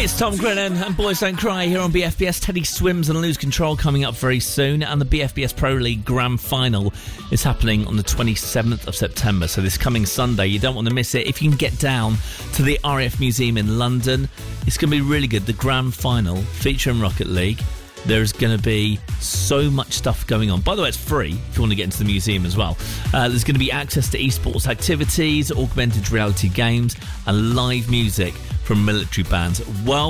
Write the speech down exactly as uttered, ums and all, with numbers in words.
It's Tom Grennan and Boys Don't Cry here on B F B S. Teddy Swims and Lose Control coming up very soon, and the B F B S Pro League Grand Final is happening on the twenty-seventh of September, so this coming Sunday. You don't want to miss it. If you can get down to the R A F Museum in London, it's going to be really good. The Grand Final featuring Rocket League. There's going to be so much stuff going on. By the way, it's free if you want to get into the museum as well. Uh, there's going to be access to esports activities, augmented reality games, and live music from military bands. Well